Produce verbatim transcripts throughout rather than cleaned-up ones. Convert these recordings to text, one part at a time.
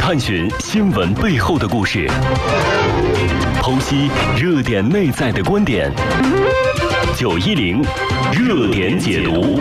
探寻新闻背后的故事，剖析热点内在的观点。九一零热点解读。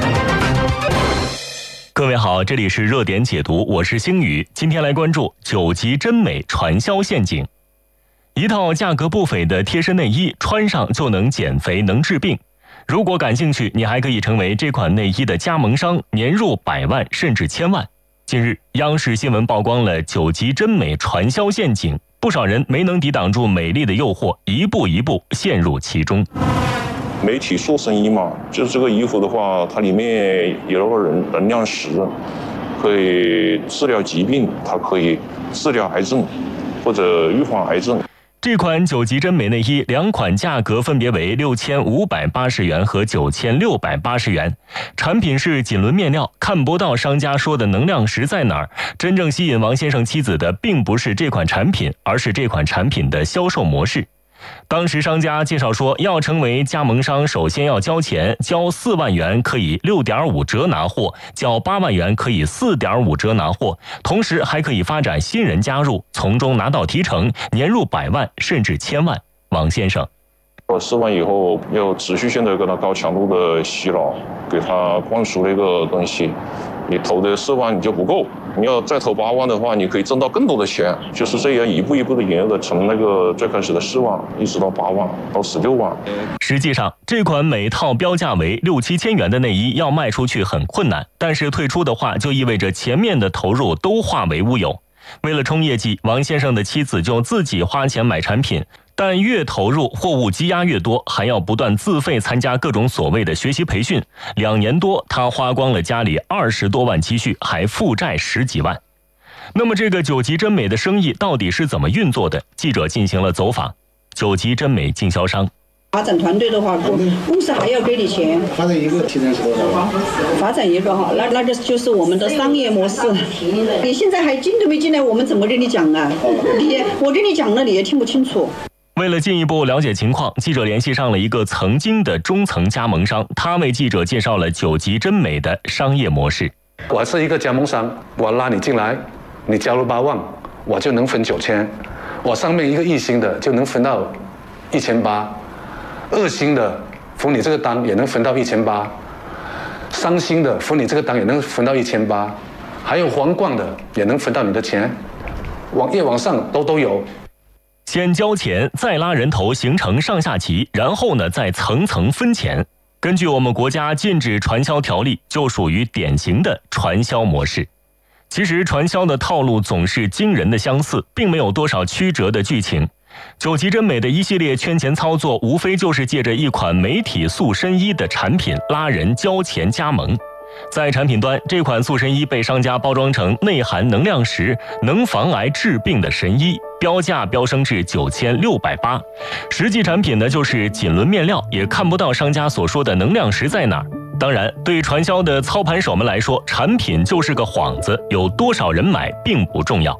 各位好，这里是热点解读，我是星宇。今天来关注九级真美传销陷阱。一套价格不菲的贴身内衣，穿上就能减肥能治病。如果感兴趣，你还可以成为这款内衣的加盟商，年入百万甚至千万。近日，央视新闻曝光了九级真美传销陷阱，不少人没能抵挡住美丽的诱惑，一步一步陷入其中。 媒体说生意嘛，就是这个衣服的话，它里面有那个人能量石，可以治疗疾病，它可以治疗癌症或者预防癌症。 这款九级真美内衣两款价格分别为六千五百八十元和九千六百八十元，产品是锦纶面料，看不到商家说的能量石在哪儿。真正吸引王先生妻子的并不是这款产品，而是这款产品的销售模式。当时商家介绍说，要成为加盟商，首先要交钱，交四万元可以 六点五折拿货，交八万元可以 四点五折拿货，同时还可以发展新人加入，从中拿到提成，年入百万甚至千万。王先生， 我试完以后要持续性的跟他高强度的洗脑，给他灌输那个东西。你投的四万你就不够，你要再投八万的话，你可以挣到更多的钱。就是这样一步一步的沿着从那个最开始的四万，一直到八万到十六万。 实际上，这款每套标价为六七千元的内衣要卖出去很困难，但是退出的话，就意味着前面的投入都化为乌有。为了冲业绩，王先生的妻子就自己花钱买产品。但越投入，货物积压越多，还要不断自费参加各种所谓的学习培训。两年多，他花光了家里二十多万积蓄，还负债十几万。那么这个九级真美的生意到底是怎么运作的？记者进行了走访。九级真美经销商发展团队的话，公公司还要给你钱。 发展一个提成是多少？ 发展一个哈，那那个就是我们的商业模式。你现在还进都没进来，我们怎么跟你讲啊？你我跟你讲了，你也听不清楚。 为了进一步了解情况，记者联系上了一个曾经的中层加盟商，他为记者介绍了九级真美的商业模式。 我是一个加盟商，我拉你进来，你交了八万，我就能分九千，我上面一个一星的就能分到一千八，二星的服你这个单也能分到一千八，三星的服你这个单也能分到一千八，还有皇冠的也能分到你的钱，往越往上都都有。 先交钱，再拉人头，形成上下棋，然后呢，再层层分钱。根据我们国家禁止传销条例，就属于典型的传销模式。其实传销的套路总是惊人的相似，并没有多少曲折的剧情。九级真美的一系列圈钱操作，无非就是借着一款美体塑身衣的产品拉人交钱加盟。在产品端，这款塑身衣被商家包装成内含能量石、能防癌治病的神衣，标价飙升至九千六百八。实际产品呢，就是锦纶面料，也看不到商家所说的能量石在哪儿。当然，对传销的操盘手们来说，产品就是个幌子，有多少人买并不重要。